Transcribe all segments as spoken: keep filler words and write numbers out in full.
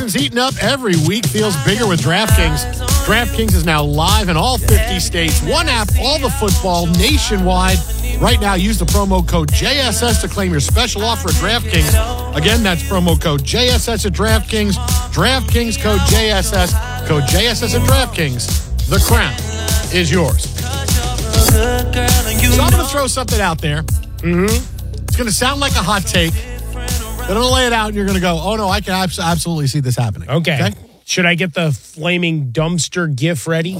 season's heating up. Every week feels bigger with DraftKings. DraftKings is now live in all fifty states. One app, all the football nationwide. Right now, use the promo code J S S to claim your special offer at DraftKings. Again, that's promo code J S S at DraftKings. DraftKings code J S S. Code J S S at DraftKings. The crown is yours. So I'm going to throw something out there. Mm-hmm. It's going to sound like a hot take. Then I'm going to lay it out, and you're going to go, oh, no, I can abs- absolutely see this happening. Okay. okay. Should I get the flaming dumpster gif ready?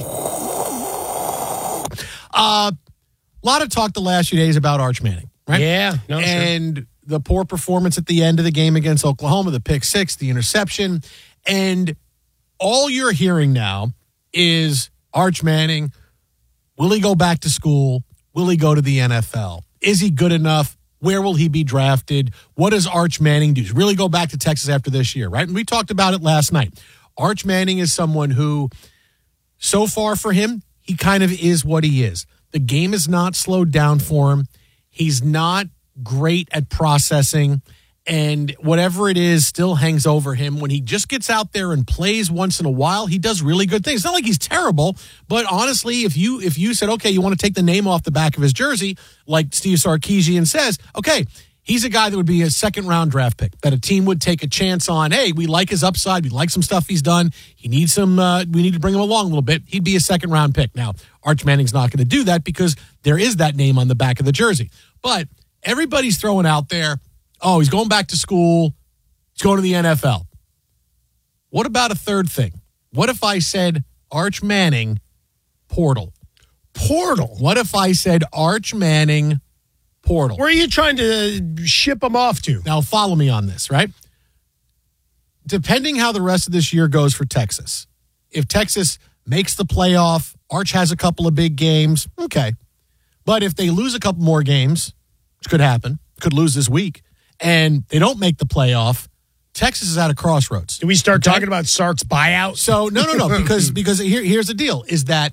Uh, a lot of talk the last few days about Arch Manning, right? Yeah. No, and sure. the poor performance at the end of the game against Oklahoma, the pick six, the interception. And all you're hearing now is Arch Manning, will he go back to school? Will he go to the N F L? Is he good enough? Where will he be drafted? What does Arch Manning do? Really go back to Texas after this year, right? And we talked about it last night. Arch Manning is someone who, so far for him, he kind of is what he is. The game is not slowed down for him. He's not great at processing, and whatever it is still hangs over him. When he just gets out there and plays once in a while, he does really good things. It's not like he's terrible, but honestly, if you if you said, okay, you want to take the name off the back of his jersey, like Steve Sarkisian says, okay, he's a guy that would be a second-round draft pick, that a team would take a chance on. Hey, we like his upside. We like some stuff he's done. He needs some, uh, we need to bring him along a little bit. He'd be a second-round pick. Now, Arch Manning's not going to do that because there is that name on the back of the jersey. But everybody's throwing out there, oh, he's going back to school. He's going to the N F L. What about a third thing? What if I said Arch Manning portal? Portal? What if I said Arch Manning portal? Where are you trying to ship him off to? Now, follow me on this, right? Depending how the rest of this year goes for Texas, if Texas makes the playoff, Arch has a couple of big games, okay. But if they lose a couple more games, which could happen, could lose this week, and they don't make the playoff, Texas is at a crossroads. Do we start okay? talking about Sark's buyout? So, no, no, no, because because here, here's the deal, is that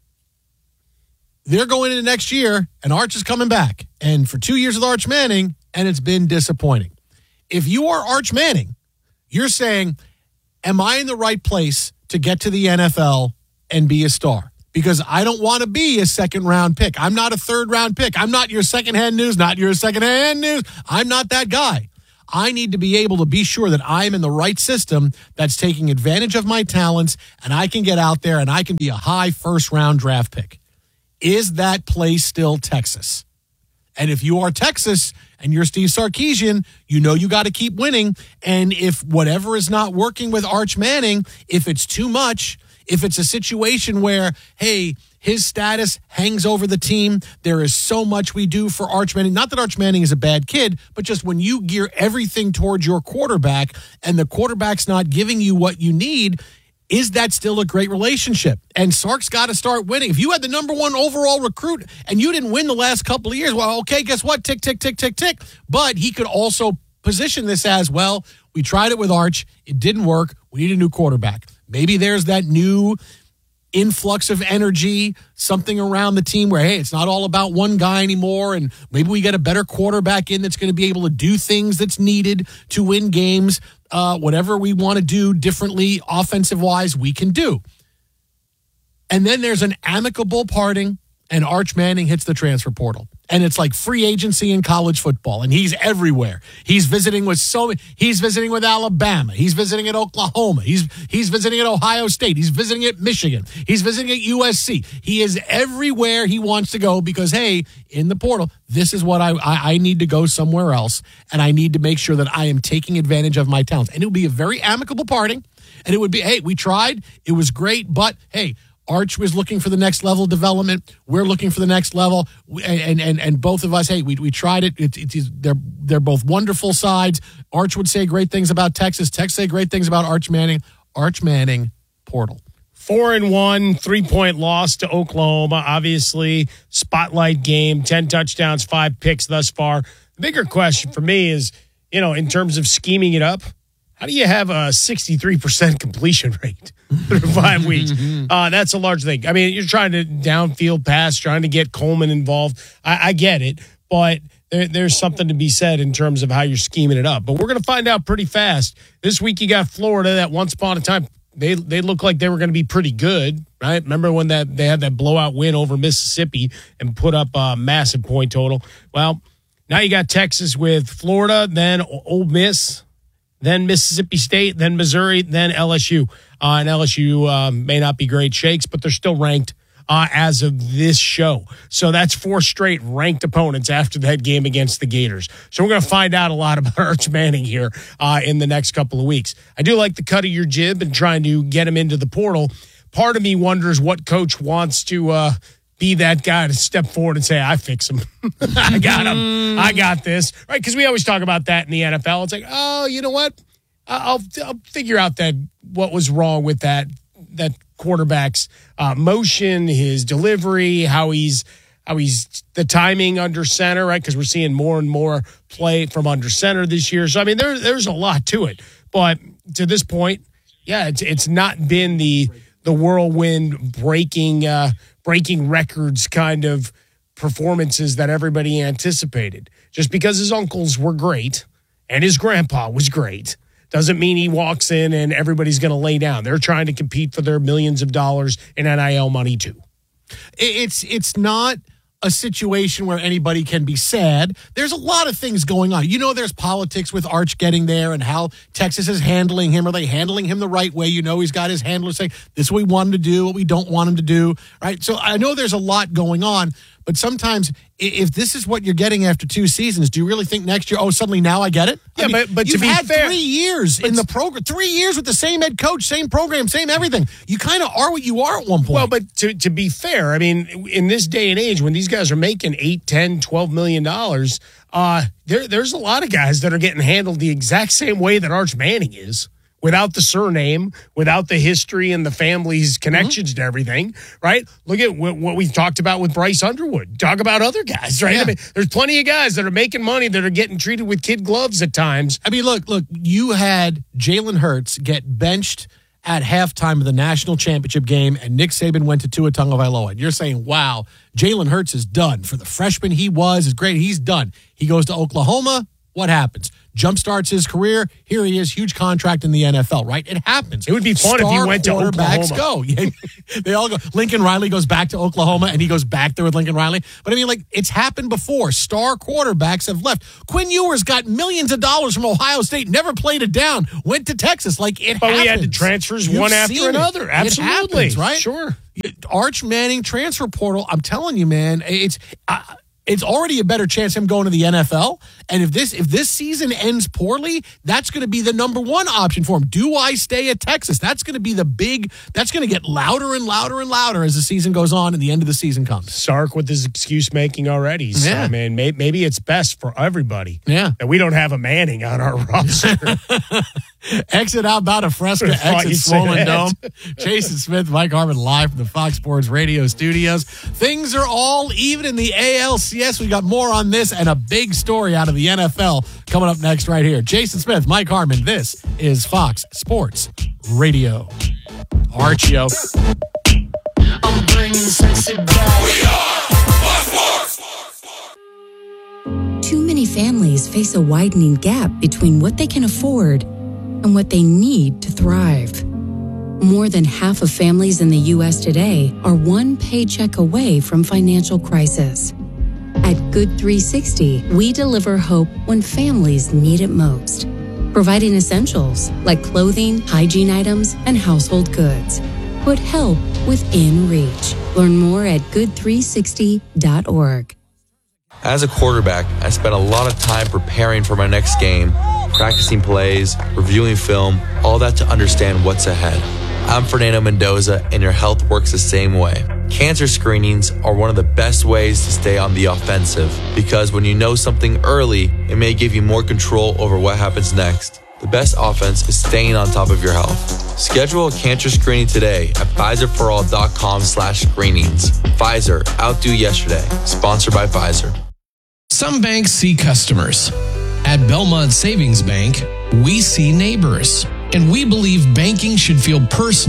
they're going into next year, and Arch is coming back. And for two years with Arch Manning, and it's been disappointing. If you are Arch Manning, you're saying, am I in the right place to get to the N F L and be a star? Because I don't want to be a second-round pick. I'm not a third-round pick. I'm not your second-hand news, not your second-hand news. I'm not that guy. I need to be able to be sure that I'm in the right system that's taking advantage of my talents, and I can get out there and I can be a high first-round draft pick. Is that place still Texas? And if you are Texas and you're Steve Sarkisian, you know you got to keep winning. And if whatever is not working with Arch Manning, if it's too much, if it's a situation where, hey, his status hangs over the team, there is so much we do for Arch Manning. Not that Arch Manning is a bad kid, but just when you gear everything towards your quarterback and the quarterback's not giving you what you need, is that still a great relationship? And Sark's got to start winning. If you had the number one overall recruit and you didn't win the last couple of years, well, okay, guess what? Tick, tick, tick, tick, tick. But he could also position this as, well, we tried it with Arch. It didn't work. We need a new quarterback. Maybe there's that new influx of energy, something around the team where, hey, it's not all about one guy anymore, and maybe we get a better quarterback in that's going to be able to do things that's needed to win games. Uh, whatever we want to do differently, offensive-wise, we can do. And then there's an amicable parting, and Arch Manning hits the transfer portal. And it's like free agency in college football, and he's everywhere. He's visiting with so many. He's visiting with Alabama. He's visiting at Oklahoma. He's he's visiting at Ohio State. He's visiting at Michigan. He's visiting at U S C. He is everywhere he wants to go because, hey, in the portal, this is what I, I I need to go somewhere else, and I need to make sure that I am taking advantage of my talents. And it would be a very amicable parting, and it would be, hey, we tried. It was great, but, hey, Arch was looking for the next level of development. We're looking for the next level, and and and both of us, hey, we we tried it. It, it, it. They're they're both wonderful sides. Arch would say great things about Texas. Texas say great things about Arch Manning. Arch Manning portal. Four and one, three-point loss to Oklahoma. Obviously, spotlight game, ten touchdowns, five picks thus far. The bigger question for me is, you know, in terms of scheming it up, how do you have a sixty-three percent completion rate through five weeks? Uh, that's a large thing. I mean, you're trying to downfield pass, trying to get Coleman involved. I, I get it, but there, there's something to be said in terms of how you're scheming it up. But we're going to find out pretty fast. This week you got Florida that once upon a time, they they looked like they were going to be pretty good, right? Remember when that they had that blowout win over Mississippi and put up a massive point total? Well, now you got Texas with Florida, then Ole Miss, then Mississippi State, then Missouri, then L S U. Uh, and L S U uh, may not be great shakes, but they're still ranked uh, as of this show. So that's four straight ranked opponents after that game against the Gators. So we're going to find out a lot about Arch Manning here uh, in the next couple of weeks. I do like the cut of your jib and trying to get him into the portal. Part of me wonders what coach wants to uh, be that guy to step forward and say, I fix him. I got him. I got this. Right? Because we always talk about that in the N F L. It's like, oh, you know what? I'll, I'll figure out that what was wrong with that that quarterback's uh, motion, his delivery, how he's how he's the timing under center, right? Because we're seeing more and more play from under center this year. So I mean, there there's a lot to it. But to this point, yeah, it's it's not been the the whirlwind breaking uh, breaking records kind of performances that everybody anticipated. Just because his uncles were great and his grandpa was great doesn't mean he walks in and everybody's going to lay down. They're trying to compete for their millions of dollars in N I L money too. It's it's not a situation where anybody can be sad. There's a lot of things going on. You know, there's politics with Arch getting there and how Texas is handling him. Are they handling him the right way? You know, he's got his handlers saying, this is what we want him to do, what we don't want him to do, right? So I know there's a lot going on, but sometimes if this is what you're getting after two seasons, do you really think next year, oh, suddenly now I get it? Yeah, I mean, but, but you've to be had fair, three years in the program, three years with the same head coach, same program, same everything. You kind of are what you are at one point. Well, but to, to be fair, I mean, in this day and age, when these guys are making eight, ten, twelve million dollars, uh, there, there's a lot of guys that are getting handled the exact same way that Arch Manning is. Without the surname, without the history and the family's connections mm-hmm. to everything, right? Look at what, what we've talked about with Bryce Underwood. Talk about other guys, right? Yeah. I mean, there's plenty of guys that are making money that are getting treated with kid gloves at times. I mean, look, look, you had Jalen Hurts get benched at halftime of the national championship game, and Nick Saban went to Tua Tagovailoa. And you're saying, wow, Jalen Hurts is done. For the freshman he was, is great. He's done. He goes to Oklahoma. What happens? Jumpstarts his career. Here he is, huge contract in the N F L, right? It happens. It would be fun Star if he went to Oklahoma. Go. Yeah, they all go. Lincoln Riley goes back to Oklahoma, and he goes back there with Lincoln Riley. But I mean, like, it's happened before. Star quarterbacks have left. Quinn Ewers got millions of dollars from Ohio State, never played it down, went to Texas. Like, it but happens. We had the transfers You've one after another. It. Absolutely. It happens, right? Sure. Arch Manning transfer portal, I'm telling you, man, it's... Uh, It's already a better chance him going to the N F L. And if this if this season ends poorly, that's going to be the number one option for him. Do I stay at Texas? That's going to be the big, that's going to get louder and louder and louder as the season goes on and the end of the season comes. Sark with his excuse making already. So, yeah. man, may, maybe it's best for everybody yeah. that we don't have a Manning on our roster. Exit outbound of Fresca, exit Swollen Dome. Jason Smith, Mike Harmon, live from the Fox Sports Radio studios. Things are all even in the A L C S. We got more on this and a big story out of the N F L coming up next right here. Jason Smith, Mike Harmon. This is Fox Sports Radio. Archio. I'm bringing sexy back. We are Fox Sports. Too many families face a widening gap between what they can afford and what they need to thrive. More than half of families in the U S today are one paycheck away from financial crisis. At Good three sixty, we deliver hope when families need it most, providing essentials like clothing, hygiene items, and household goods. Put help within reach. Learn more at good three sixty dot org. As a quarterback, I spent a lot of time preparing for my next game, practicing plays, reviewing film, all that to understand what's ahead. I'm Fernando Mendoza, and your health works the same way. Cancer screenings are one of the best ways to stay on the offensive because when you know something early, it may give you more control over what happens next. The best offense is staying on top of your health. Schedule a cancer screening today at Pfizer for all dot com slash screenings. Pfizer, outdo yesterday. Sponsored by Pfizer. Some banks see customers. At Belmont Savings Bank, we see neighbors. And we believe banking should feel personal,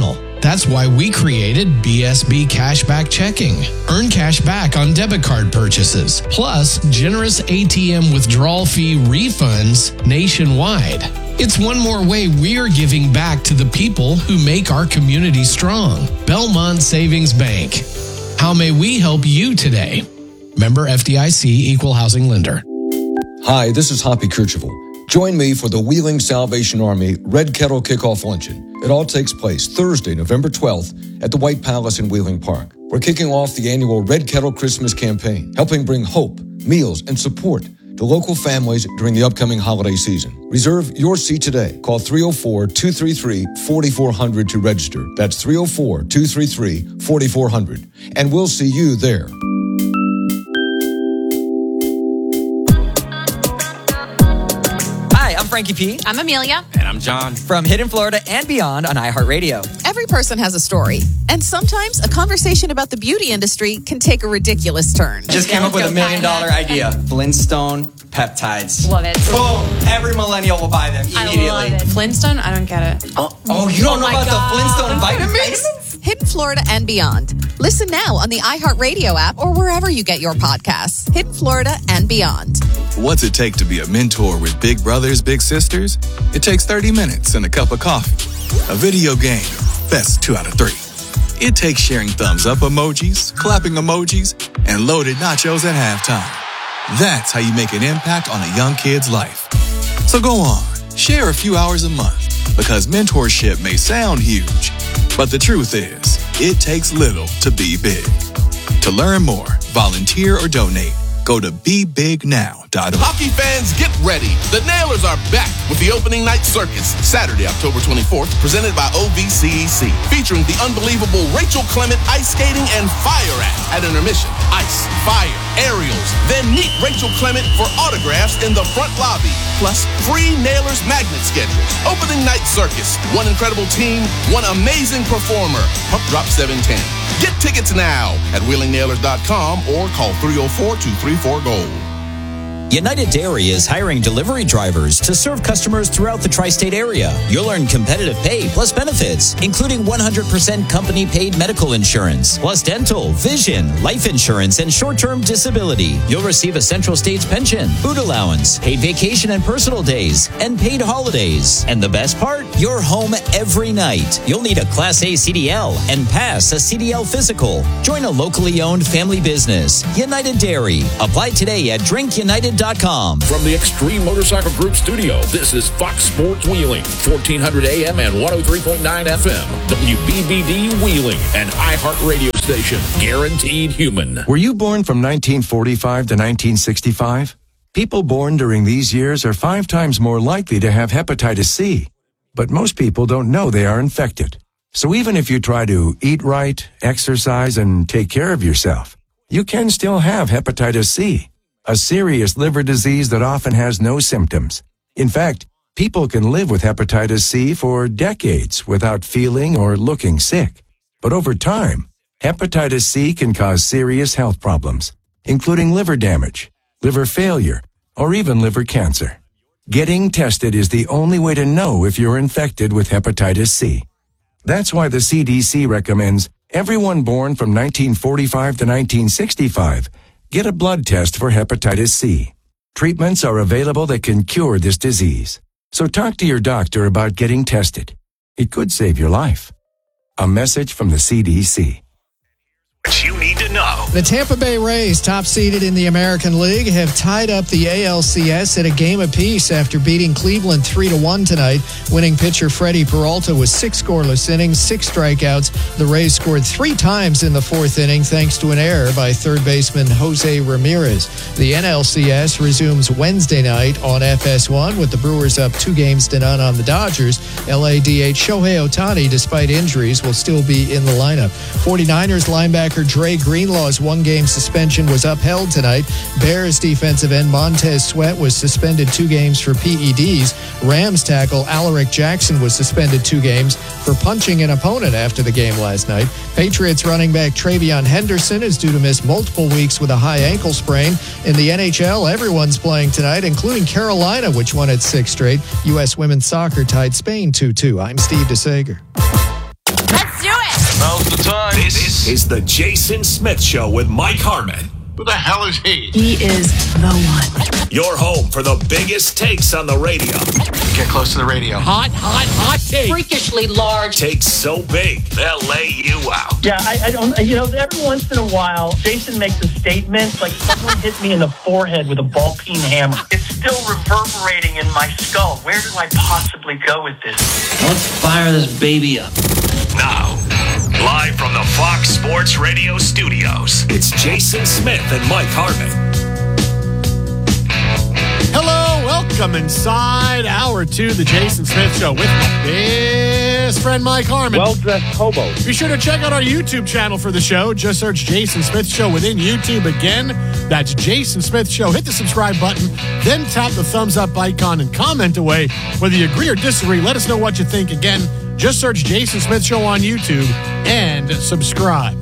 That's why we created B S B Cashback Checking. Earn cash back on debit card purchases, plus generous A T M withdrawal fee refunds nationwide. It's one more way we're giving back to the people who make our community strong. Belmont Savings Bank. How may we help you today? Member F D I C, Equal Housing Lender. Hi, this is Hoppy Kercheval. Join me for the Wheeling Salvation Army Red Kettle Kickoff Luncheon. It all takes place Thursday, November twelfth at the White Palace in Wheeling Park. We're kicking off the annual Red Kettle Christmas campaign, helping bring hope, meals, and support to local families during the upcoming holiday season. Reserve your seat today. Call three oh four, two three three, four four zero zero to register. That's three oh four, two three three, four four zero zero. And we'll see you there. Hi, I'm Frankie P. I'm Amelia. And I'm John. From Hidden Florida and beyond on iHeartRadio. Every person has a story, and sometimes a conversation about the beauty industry can take a ridiculous turn. Just came up with a million dollar idea. Flintstone peptides. Love it. Boom! Every millennial will buy them immediately. I love it. Flintstone? I don't get it. Oh, oh you don't oh know about God. the Flintstone vitamins? vitamins? Hidden Florida and beyond. Listen now on the iHeartRadio app or wherever you get your podcasts. Hidden Florida and beyond. What's it take to be a mentor with big brothers, big sisters? It takes thirty minutes and a cup of coffee. A video game, best two out of three. It takes sharing thumbs up emojis, clapping emojis, and loaded nachos at halftime. That's how you make an impact on a young kid's life. So go on, share a few hours a month, because mentorship may sound huge, but the truth is, it takes little to be big. To learn more, volunteer, or donate, go to be big now dot org. Hockey fans, get ready. The Nailers are back with the opening night circus, Saturday, October twenty-fourth, presented by O V C E C, featuring the unbelievable Rachel Clement ice skating and fire act. At intermission, ice, fire, aerials. Then meet Rachel Clement for autographs in the front lobby, plus free Nailers magnet schedules. Opening night circus, one incredible team, one amazing performer. Puck drop seven ten. Get tickets now at wheeling nailers dot com or call three oh four, two three four, GOLD. United Dairy is hiring delivery drivers to serve customers throughout the tri-state area. You'll earn competitive pay plus benefits, including one hundred percent company-paid medical insurance, plus dental, vision, life insurance, and short-term disability. You'll receive a Central States pension, food allowance, paid vacation and personal days, and paid holidays. And the best part? You're home every night. You'll need a Class A C D L and pass a C D L physical. Join a locally owned family business. United Dairy. Apply today at drink united dot com. From the Extreme Motorcycle Group studio, this is Fox Sports Wheeling, fourteen hundred A M and one oh three point nine F M. W B B D Wheeling, an iHeart radio station, guaranteed human. Were you born from nineteen forty-five to nineteen sixty-five? People born during these years are five times more likely to have hepatitis C. But most people don't know they are infected. So even if you try to eat right, exercise, and take care of yourself, you can still have hepatitis C, a serious liver disease that often has no symptoms. In fact, people can live with hepatitis C for decades without feeling or looking sick. But over time, hepatitis C can cause serious health problems, including liver damage, liver failure, or even liver cancer. Getting tested is the only way to know if you're infected with hepatitis C. That's why the C D C recommends everyone born from nineteen forty-five to nineteen sixty-five get a blood test for hepatitis C. Treatments are available that can cure this disease. So talk to your doctor about getting tested. It could save your life. A message from the C D C. What you need to know. The Tampa Bay Rays, top-seeded in the American League, have tied up the A L C S at a game apiece after beating Cleveland three to one tonight. Winning pitcher Freddie Peralta with six scoreless innings, six strikeouts. The Rays scored three times in the fourth inning thanks to an error by third baseman Jose Ramirez. The N L C S resumes Wednesday night on F S one with the Brewers up two games to none on the Dodgers. L A D H Shohei Ohtani, despite injuries, will still be in the lineup. forty-niners linebacker Dre Greenlaw's one-game suspension was upheld tonight. Bears defensive end Montez Sweat was suspended two games for P E Ds. Rams tackle Alaric Jackson was suspended two games for punching an opponent after the game last night. Patriots running back Travion Henderson is due to miss multiple weeks with a high ankle sprain. In the N H L, everyone's playing tonight, including Carolina, which won its sixth straight. U S women's soccer tied Spain two two. I'm Steve DeSager. Let's do it. the time. This is the Jason Smith Show with Mike Harmon. Who the hell is he? He is the one. Your home for the biggest takes on the radio. Get close to the radio. Hot, hot, hot take. Freakishly large. Takes so big, they'll lay you out. Yeah, I, I don't, you know, every once in a while, Jason makes a statement like someone hit me in the forehead with a ball peen hammer. It's still reverberating in my skull. Where do I possibly go with this? Let's fire this baby up. Now, live from the Fox Sports Radio studios, it's Jason Smith and Mike Harmon. Hello, welcome inside hour two of the Jason Smith Show with my best friend Mike Harmon. Well-dressed hobo. Be sure to check out our YouTube channel for the show. Just search Jason Smith Show within YouTube. Again, that's Jason Smith Show. Hit the subscribe button, then tap the thumbs up icon and comment away. Whether you agree or disagree, let us know what you think. Again, just search Jason Smith Show on YouTube and subscribe.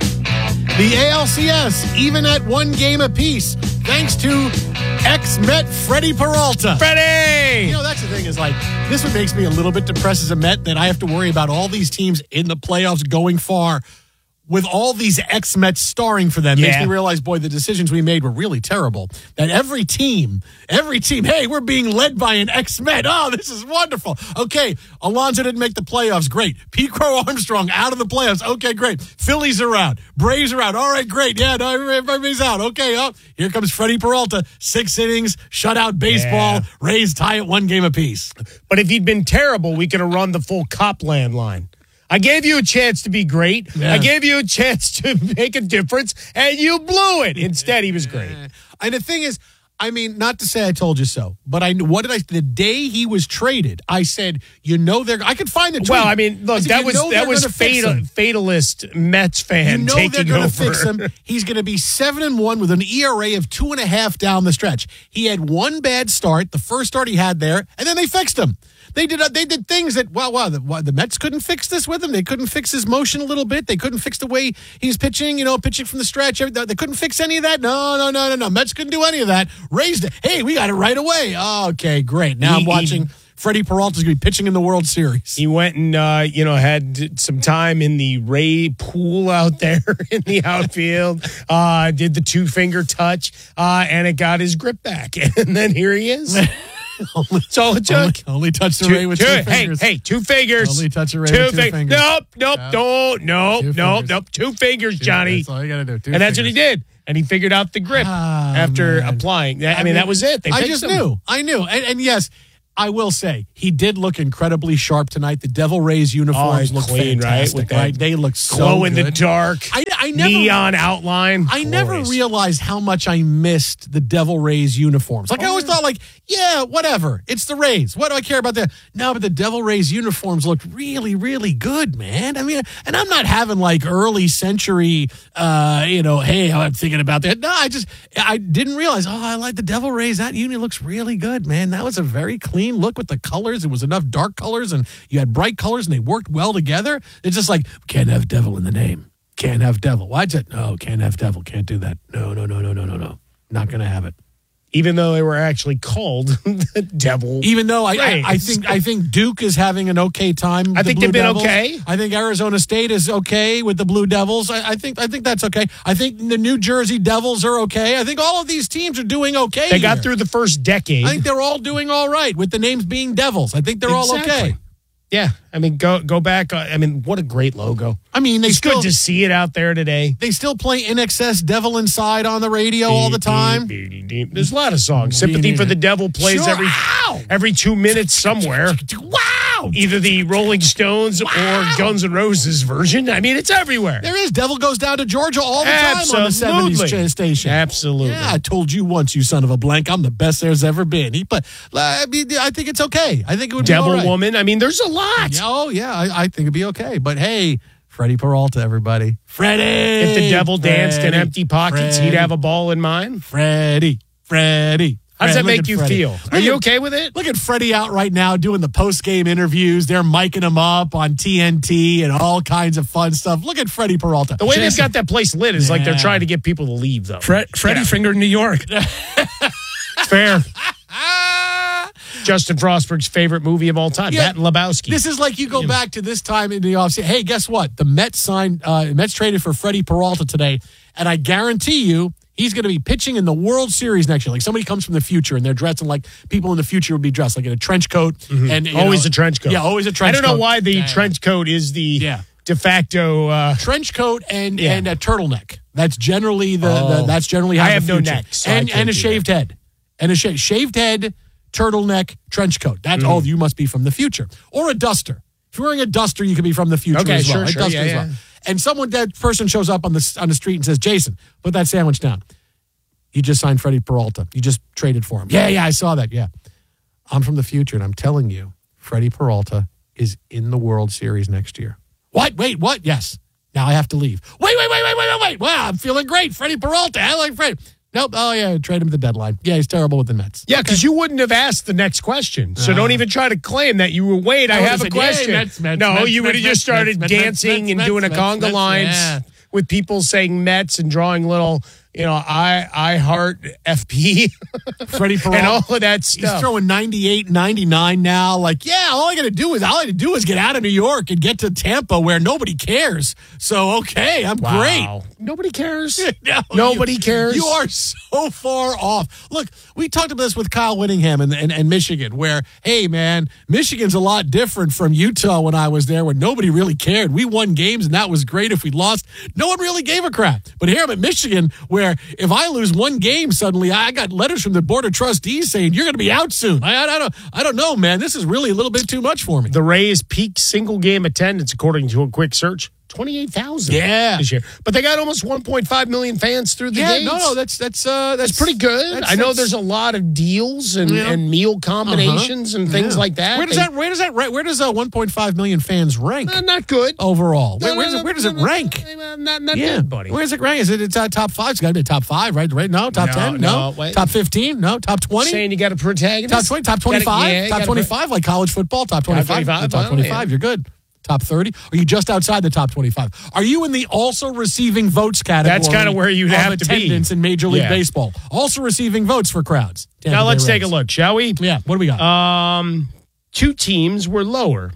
The A L C S, even at one game apiece, thanks to ex-Met Freddie Peralta. Freddie! You know, that's the thing is like, this one makes me a little bit depressed as a Met that I have to worry about all these teams in the playoffs going far with all these ex-Mets starring for them. Yeah. Makes me realize, boy, the decisions we made were really terrible. That every team, every team, hey, we're being led by an ex-Met. Oh, this is wonderful. Okay, Alonso didn't make the playoffs. Great. Pete Crow Armstrong out of the playoffs. Okay, great. Phillies are out. Braves are out. All right, great. Yeah, no, everybody's out. Okay, oh, here comes Freddie Peralta. Six innings, shutout baseball. Yeah. Rays tie at one game apiece. But if he'd been terrible, we could have run the full Copland line. I gave you a chance to be great. Yeah. I gave you a chance to make a difference, and you blew it. Instead, he was great. And the thing is, I mean, not to say I told you so, but I what did I? The day he was traded, I said, you know, they're. I could find the tweet. Well, I mean, look, I said, that you was know that was fatal, fatalist Mets fan You know taking they're going over. to fix him. He's going to be seven and one with an E R A of two and a half down the stretch. He had one bad start, the first start he had there, and then they fixed him. They did they did things that, wow, wow, the, the Mets couldn't fix this with him. They couldn't fix his motion a little bit. They couldn't fix the way he's pitching, you know, pitching from the stretch. They couldn't fix any of that. No, no, no, no, no. Mets couldn't do any of that. Raised it. Hey, we got it right away. Okay, great. Now He- I'm watching he- Freddie Peralta's going to be pitching in the World Series. He went and, uh, you know, had some time in the Ray pool out there in the outfield, uh, did the two-finger touch, uh, and it got his grip back. And then here he is. That's all it took. Only, only touch the Two- Ray with two- two hey, fingers. hey, two fingers. Only touch the Ray two with two fing- fingers. Nope, nope, Yeah. don't, nope, Two nope, fingers. nope. Two fingers, Johnny. That's all you got to do. Two and that's what he fingers. did. And he figured out the grip Ah, after man. applying. I, mean, that was it. They I fixed just him. knew. I knew. And, and yes, I will say he did look incredibly sharp tonight. The Devil Rays uniforms Oh, look clean, right? fantastic, With that right? They look so glow in the good. dark, I, I never, neon outline. I never Glorious. realized how much I missed the Devil Rays uniforms. Like I always thought, like, yeah, whatever. It's the Rays. What do I care about that? No, but the Devil Rays uniforms looked really, really good, man. I mean, and I'm not having like early century, uh, you know, hey, I'm thinking about that. No, I just, I didn't realize, oh, I like the Devil Rays. That uni looks really good, man. That was a very clean look with the colors. It was enough dark colors and you had bright colors and they worked well together. It's just like, can't have devil in the name. Can't have devil. Why'd you? No, can't have devil. Can't do that. No, no, no, no, no, no, no. Not going to have it. Even though they were actually called the Devil. Even though I, I, I Rays. think I think Duke is having an okay time. with I the think Blue they've been Devils. okay. I think Arizona State is okay with the Blue Devils. I, I think I think that's okay. I think the New Jersey Devils are okay. I think all of these teams are doing okay. They got here. through the first decade. I think they're all doing all right with the names being Devils. I think they're all Exactly. okay. Yeah, I mean, go go back. Uh, I mean, what a great logo. I mean, they it's still good to see it out there today. they still play N X S Devil Inside on the radio all the time. There's a lot of songs. Sympathy for the Devil plays Sure. every Ow! every two minutes somewhere. Wow! Either the Rolling Stones or Guns N' Roses version. I mean, it's everywhere. There is. Devil Goes Down to Georgia all the time on the seventies Absolutely. ch- station. Absolutely. Yeah, I told you once, you son of a blank. I'm the best there's ever been. He, but I mean, I think it's okay. I think it would Devil be all right. Woman. I mean, there's a lot. Yeah, oh yeah, I, I think it'd be okay. But hey, Freddie Peralta, everybody, Freddie. If the devil danced in Freddie, empty pockets, he'd Freddie, have a ball in mine. Freddie, Freddie. How does that Look make at you Freddie. feel? Look Are you at- okay with it? Look at Freddie out right now doing the post-game interviews. They're miking him up on T N T and all kinds of fun stuff. Look at Freddie Peralta. The way they've got that place lit is like they're Yeah. trying to get people to leave, though. Fred, Freddie Yeah. Finger, New York. Fair. Justin Frostberg's favorite movie of all time, Yeah. Matt Lebowski. This is like you go back to this time in the offseason. Hey, guess what? The Mets signed, uh, Mets traded for Freddie Peralta today, and I guarantee you he's going to be pitching in the World Series next year. Like somebody comes from the future and they're dressed in like people in the future would be dressed like in a trench coat Mhm. and you always know, a trench coat. Yeah, always a trench I coat. don't know why the Yeah. trench coat is the Yeah. de facto uh, trench coat and Yeah. and a turtleneck. That's generally the, Oh. the that's generally how I the have no future. neck, so I and can't and a do shaved head and a sh- shaved head, turtleneck, trench coat. That's Mhm. all. You must be from the future or a duster. If you're wearing a duster, you could be from the future Okay, as well. sure, a sure, duster yeah, as well. yeah. And someone that person shows up on the on the street and says, "Jason, put that sandwich down. You just signed Freddie Peralta. You just traded for him." Yeah, yeah, I saw that. Yeah, I'm from the future, and I'm telling you, Freddie Peralta is in the World Series next year. What? Wait, what? Yes. Now I have to leave. Wait, wait, wait, wait, wait, wait, wait. Wow, I'm feeling great. Freddie Peralta. I like Freddie. Nope. Oh, yeah, trade him at the deadline. Yeah, he's terrible with the Mets. Yeah, because you wouldn't have asked the next question. So Uh. don't even try to claim that you were, wait, I I would've have a said, yeah, question. Mets, Mets, no, Mets, you would have Mets, just started Mets, Mets, dancing Mets, and Mets, doing a Mets, conga Mets, lines yeah. with people saying Mets and drawing little, you know, I I heart F P Freddie Peralta. and all of that stuff. He's throwing ninety-eight, ninety-nine now. Like, yeah, all I got to do is all I got to do is get out of New York and get to Tampa where nobody cares. So, okay, I'm Wow. great. Nobody cares. No, Nobody you- cares. You are so far off. Look, we talked about this with Kyle Whittingham and, and, and Michigan, where, hey, man, Michigan's a lot different from Utah when I was there, where nobody really cared. We won games, and that was great. If we lost, no one really gave a crap. But here I'm at Michigan, where if I lose one game, suddenly I got letters from the Board of Trustees saying, you're going to be out soon. I, I, I, don't, I don't know, man. This is really a little bit too much for me. The Rays' peak single game attendance, according to a quick search, twenty-eight thousand Yeah. this year. But they got almost one point five million fans through the Yeah, gates. no, no, that's that's uh, that's That's pretty good. that's- I know that's- there's a lot of deals and, Yeah. and meal combinations and things Yeah. like that. Where does They- that where does that ra- where does uh, one point five million fans rank Uh, not good. overall? Where, No, where, no, does it, no, where does no, it no, rank? no, Not, not Yeah, good, buddy. Where does it rank? Is it it's uh, top five? It's got to be top five, right? Right? No, top No, ten? no, No, wait. top fifteen? No, top twenty? Saying you got a protagonist? Top twenty? Top Gotta- twenty-five? yeah, you top gotta twenty-five, like college football. Top twenty-five. twenty-five, Top well, twenty-five. yeah. You're good. Top thirty? Are you just outside the top twenty-five? Are you in the also receiving votes category? That's kinda where you'd of have to be. attendance in Major League Yeah. Baseball. Also receiving votes for crowds. Tampa Now Bay let's take a Rays. look, shall we? Yeah. What do we got? Um, two teams were lower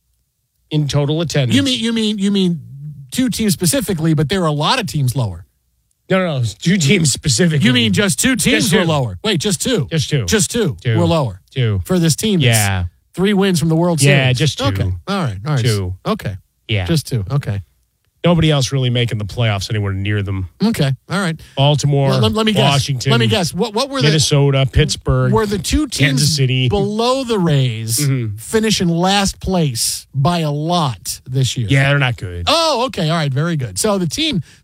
in total attendance. You mean you mean you mean two teams specifically, but there are a lot of teams lower. No, no, no. Two teams specifically. You mean just two teams Just two. were lower? Wait, just two. Just two. Just two, Two. were lower Two. for this team. that's Yeah. three wins from the World Series. Yeah, just two. Okay, all right, all right. Two. Okay, Yeah. just two. Okay, Nobody else really making the playoffs anywhere near them. okay, all right. Baltimore, Well, let, let me guess. Washington. Let me guess. What what were Minnesota, Pittsburgh. the were the two teams Kansas City. below the Rays Mhm. finish in last place by a lot this year? Yeah, they're not good. Oh, okay. All right. Very good. So the team,